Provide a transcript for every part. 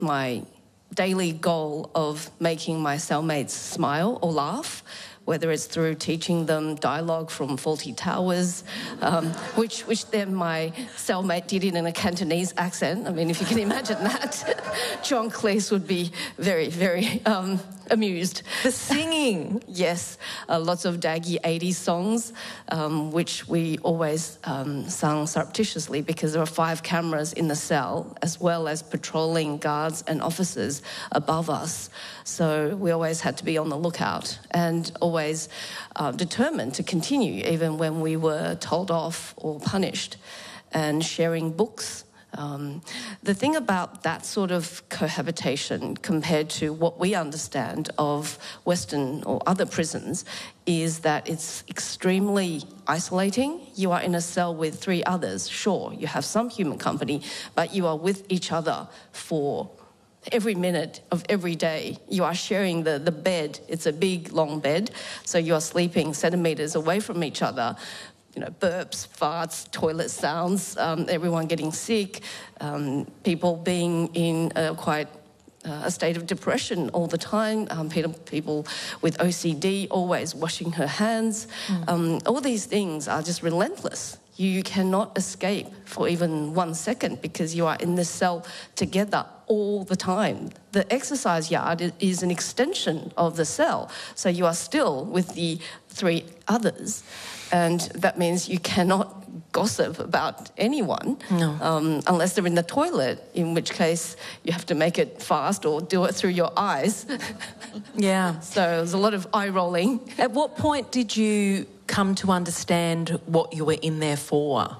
my daily goal of making my cellmates smile or laugh, whether it's through teaching them dialogue from Fawlty Towers, which then my cellmate did it in a Cantonese accent. I mean, if you can imagine that, John Cleese would be very, very amused. The singing. Yes, lots of daggy 80s songs, which we always sung surreptitiously because there were 5 cameras in the cell, as well as patrolling guards and officers above us. So we always had to be on the lookout and always determined to continue, even when we were told off or punished, and sharing books. The thing about that sort of cohabitation compared to what we understand of Western or other prisons is that it's extremely isolating. You are in a cell with 3 others. Sure, you have some human company, but you are with each other for every minute of every day. You are sharing the bed. It's a big, long bed, so you are sleeping centimetres away from each other. You know, burps, farts, toilet sounds, everyone getting sick, people being in quite a state of depression all the time, people with OCD always washing her hands. All these things are just relentless. You cannot escape for even 1 second because you are in this cell together all the time. The exercise yard is an extension of the cell, so you are still with the 3 others, and that means you cannot gossip about anyone unless they're in the toilet, in which case you have to make it fast or do it through your eyes. Yeah. So there's a lot of eye rolling. At what point did you come to understand what you were in there for?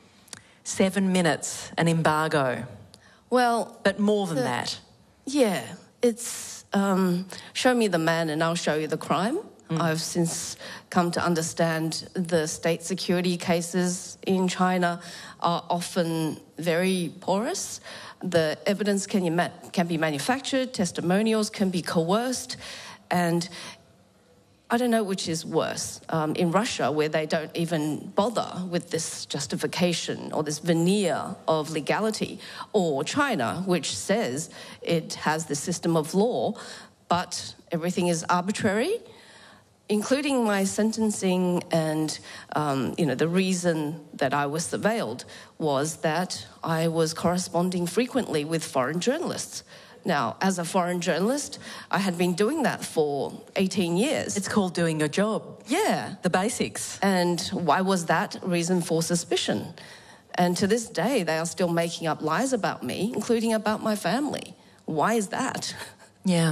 7 minutes, an embargo. Well... But more than that. Yeah, it's show me the man and I'll show you the crime. I've since come to understand the state security cases in China are often very porous. The evidence can be manufactured, testimonials can be coerced, and I don't know which is worse. In Russia, where they don't even bother with this justification or this veneer of legality, or China, which says it has the system of law, but everything is arbitrary, including my sentencing and, the reason that I was surveilled was that I was corresponding frequently with foreign journalists. Now, as a foreign journalist, I had been doing that for 18 years. It's called doing your job. Yeah. The basics. And why was that reason for suspicion? And to this day, they are still making up lies about me, including about my family. Why is that? Yeah.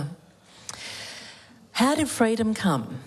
How did freedom come?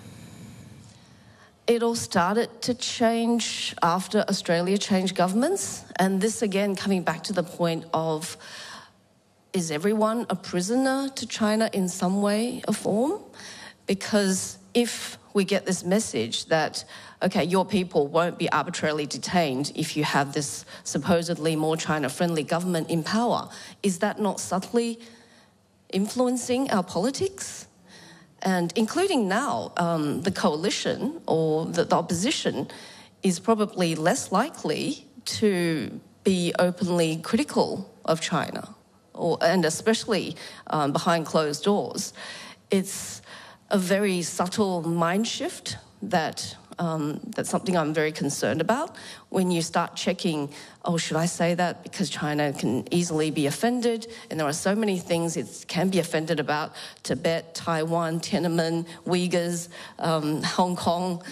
It all started to change after Australia changed governments. And this, again, coming back to the point of, is everyone a prisoner to China in some way or form? Because if we get this message that, okay, your people won't be arbitrarily detained if you have this supposedly more China-friendly government in power, is that not subtly influencing our politics? And including now, the coalition or the opposition is probably less likely to be openly critical of China, and especially behind closed doors. It's a very subtle mind shift that's something I'm very concerned about. When you start checking, should I say that? Because China can easily be offended, and there are so many things it can be offended about: Tibet, Taiwan, Tiananmen, Uyghurs, Hong Kong.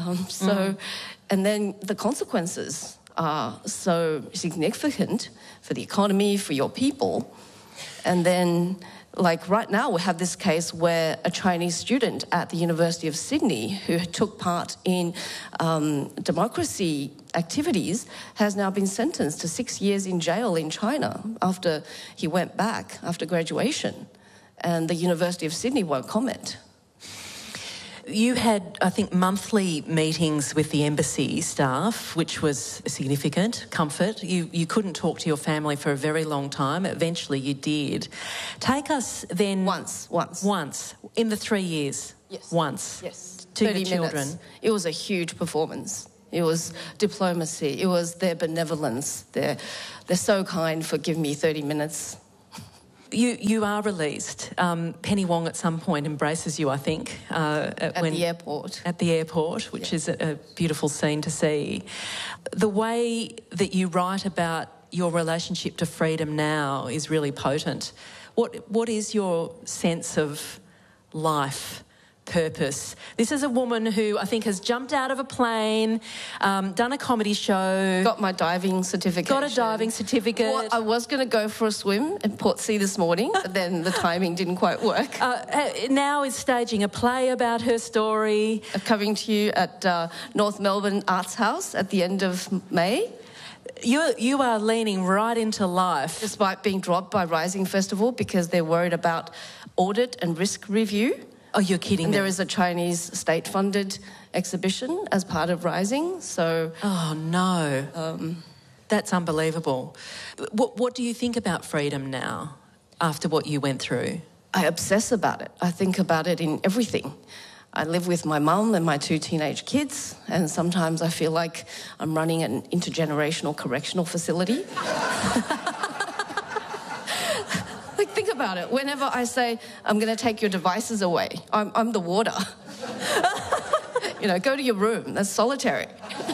And then the consequences are so significant for the economy, for your people. And then, like right now, we have this case where a Chinese student at the University of Sydney who took part in democracy activities has now been sentenced to 6 years in jail in China after he went back after graduation. And the University of Sydney won't comment. You had, I think, monthly meetings with the embassy staff, which was a significant comfort. You couldn't talk to your family for a very long time. Eventually you did. Take us then... Once. In the 3 years? Yes. Once? Yes. To 30 the children? Minutes. It was a huge performance. It was diplomacy. It was their benevolence. They're so kind for giving me 30 minutes. You are released. Penny Wong at some point embraces you, I think. At the airport. At the airport, which is a beautiful scene to see. The way that you write about your relationship to freedom now is really potent. What is your sense of life, purpose? This is a woman who I think has jumped out of a plane, done a comedy show. Got my diving certificate. Got a diving certificate. Well, I was going to go for a swim in Portsea this morning, but then the timing didn't quite work. Now is staging a play about her story. Coming to you at North Melbourne Arts House at the end of May. You are leaning right into life. Despite being dropped by Rising Festival because they're worried about audit and risk review. Oh, you're kidding me. There is a Chinese state-funded exhibition as part of Rising, so... Oh, no. That's unbelievable. What do you think about freedom now, after what you went through? I obsess about it. I think about it in everything. I live with my mum and my 2 teenage kids, and sometimes I feel like I'm running an intergenerational correctional facility. Like, think about it. Whenever I say, I'm going to take your devices away, I'm the warder. Go to your room. That's solitary.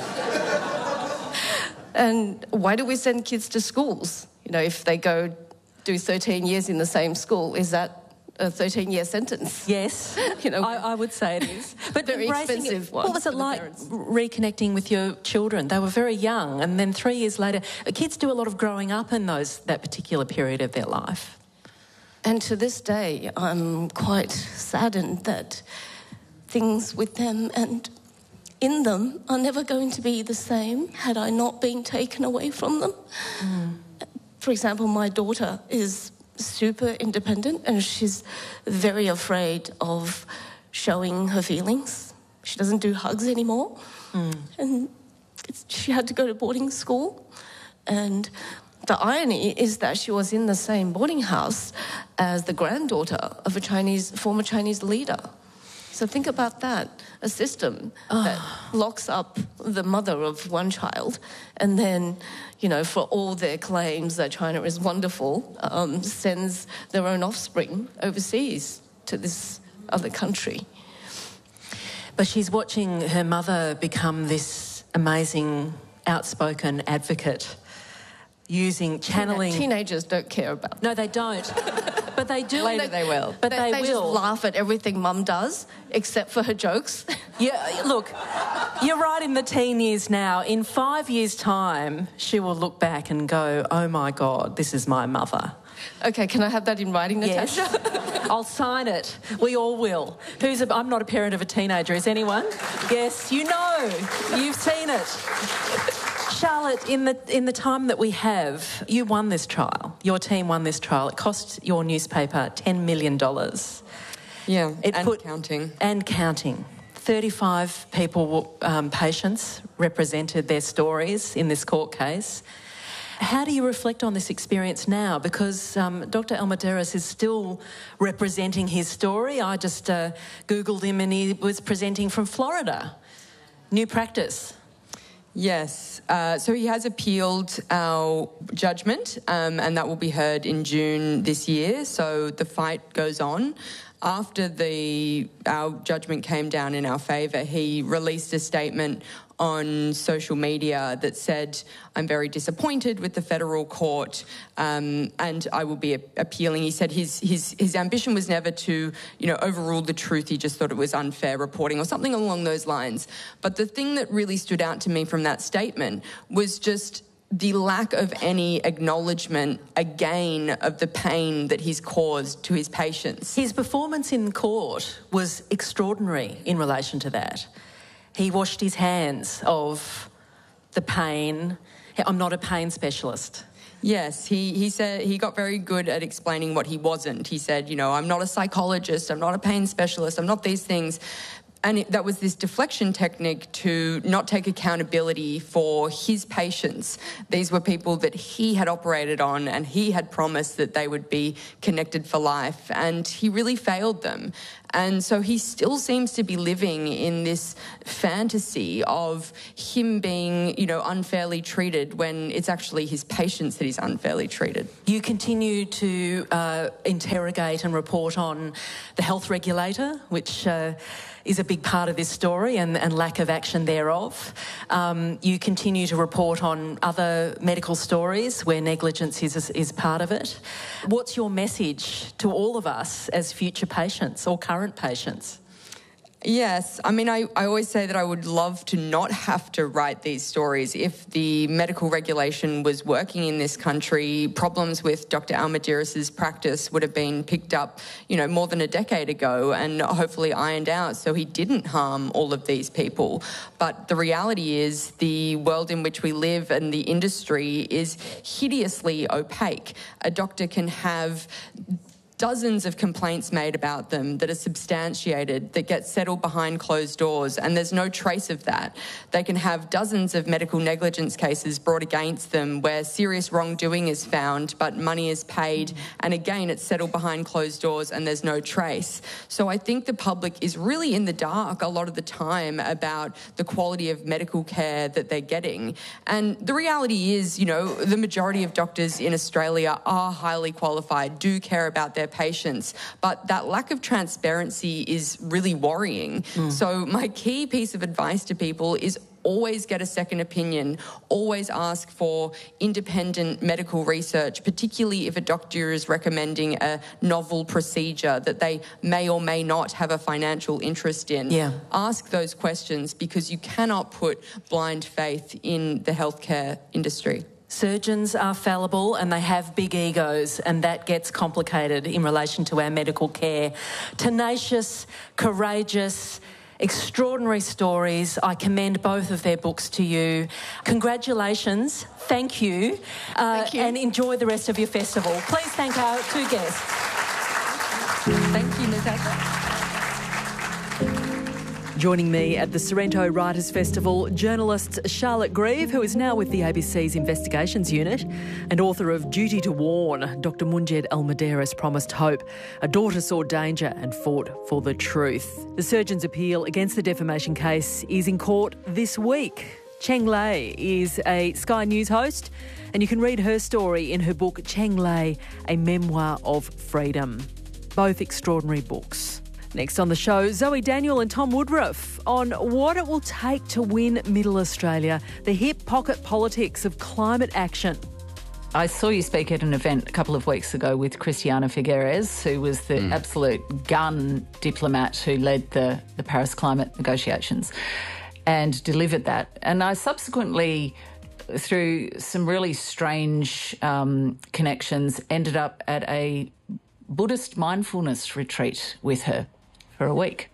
And why do we send kids to schools? If they go do 13 years in the same school, is that a 13-year sentence? Yes, I would say it is. But very expensive one. What was it like reconnecting with your children? They were very young, and then 3 years later, kids do a lot of growing up in that particular period of their life. And to this day, I'm quite saddened that things with them and in them are never going to be the same had I not been taken away from them. For example, my daughter is super independent and she's very afraid of showing her feelings. She doesn't do hugs anymore. And she had to go to boarding school. And the irony is that she was in the same boarding house as the granddaughter of a former Chinese leader. So think about that, a system that locks up the mother of one child and then, for all their claims that China is wonderful, sends their own offspring overseas to this other country. But she's watching her mother become this amazing, outspoken advocate, channeling... Teenagers don't care about that. No, they don't. But they do. Later they will. But they will. Just laugh at everything Mum does, except for her jokes. Yeah, look, you're right in the teen years now. In 5 years' time, she will look back and go, oh, my God, this is my mother. Okay, can I have that in writing, Natasha? Yes. I'll sign it. We all will. I'm not a parent of a teenager. Is anyone? Yes, you've seen it. Charlotte, in the time that we have, you won this trial. Your team won this trial. It cost your newspaper $10 million. Yeah, counting. And counting. 35 patients represented their stories in this court case. How do you reflect on this experience now? Because Dr. Almaderis is still representing his story. I just Googled him and he was presenting from Florida. New practice. Yes. So he has appealed our judgment, and that will be heard in June this year. So the fight goes on. After our judgment came down in our favour, he released a statement on social media that said, I'm very disappointed with the federal court and I will be appealing. He said his ambition was never to, overrule the truth. He just thought it was unfair reporting or something along those lines. But the thing that really stood out to me from that statement was just the lack of any acknowledgement, again, of the pain that he's caused to his patients. His performance in court was extraordinary in relation to that. He washed his hands of the pain. I'm not a pain specialist. Yes, he said he got very good at explaining what he wasn't. He said, I'm not a psychologist, I'm not a pain specialist, I'm not these things. And that was this deflection technique to not take accountability for his patients. These were people that he had operated on, and he had promised that they would be connected for life, and he really failed them. And so he still seems to be living in this fantasy of him being, unfairly treated when it's actually his patients that he's unfairly treated. You continue to interrogate and report on the health regulator, which is a big part of this story, and lack of action thereof. You continue to report on other medical stories where negligence is part of it. What's your message to all of us as future patients or current patients? Yes. I mean, I always say that I would love to not have to write these stories. If the medical regulation was working in this country, problems with Dr. Almeida's practice would have been picked up, more than a decade ago and hopefully ironed out so he didn't harm all of these people. But the reality is the world in which we live and the industry is hideously opaque. A doctor can have dozens of complaints made about them that are substantiated, that get settled behind closed doors, and there's no trace of that. They can have dozens of medical negligence cases brought against them where serious wrongdoing is found, but money is paid, and again, it's settled behind closed doors and there's no trace. So I think the public is really in the dark a lot of the time about the quality of medical care that they're getting. And the reality is, the majority of doctors in Australia are highly qualified, do care about their patients, but that lack of transparency is really worrying. So my key piece of advice to people is always get a second opinion, always ask for independent medical research, particularly if a doctor is recommending a novel procedure that they may or may not have a financial interest in. Ask those questions because you cannot put blind faith in the healthcare industry. Surgeons are fallible and they have big egos, and that gets complicated in relation to our medical care. Tenacious, courageous, extraordinary stories. I commend both of their books to you. Congratulations. Thank you. Thank you. And enjoy the rest of your festival. Please thank our two guests. Thank you, Natasha. Joining me at the Sorrento Writers' Festival, journalist Charlotte Grieve, who is now with the ABC's Investigations Unit, and author of Duty to Warn, Dr. Munjed Almeidaris promised hope. A daughter saw danger and fought for the truth. The surgeon's appeal against the defamation case is in court this week. Cheng Lei is a Sky News host, and you can read her story in her book Cheng Lei, A Memoir of Freedom. Both extraordinary books. Next on the show, Zoe Daniel and Tom Woodruff on what it will take to win Middle Australia, the hip pocket politics of climate action. I saw you speak at an event a couple of weeks ago with Christiana Figueres, who was the absolute gun diplomat who led the Paris climate negotiations and delivered that. And I subsequently, through some really strange connections, ended up at a Buddhist mindfulness retreat with her for a week,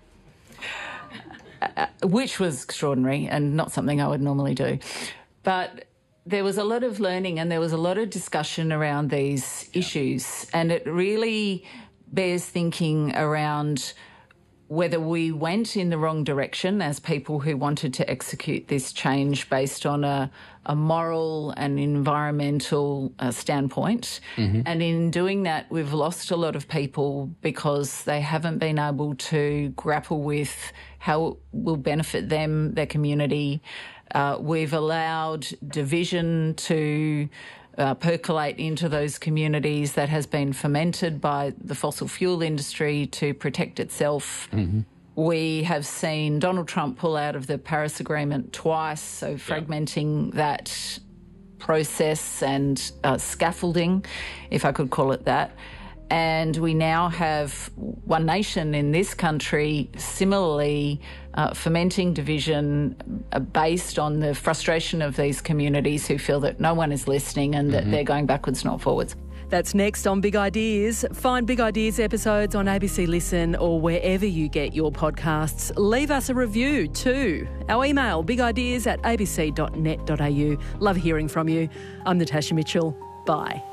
which was extraordinary and not something I would normally do. But there was a lot of learning and there was a lot of discussion around these issues, and it really bears thinking around whether we went in the wrong direction as people who wanted to execute this change based on a moral and environmental standpoint. And in doing that, we've lost a lot of people because they haven't been able to grapple with how it will benefit them, their community. We've allowed division to percolate into those communities that has been fomented by the fossil fuel industry to protect itself. We have seen Donald Trump pull out of the Paris Agreement twice, so fragmenting that process and scaffolding, if I could call it that. And we now have One Nation in this country similarly fomenting division based on the frustration of these communities who feel that no one is listening and that they're going backwards, not forwards. That's next on Big Ideas. Find Big Ideas episodes on ABC Listen or wherever you get your podcasts. Leave us a review too. Our email, bigideas@abc.net.au. Love hearing from you. I'm Natasha Mitchell. Bye.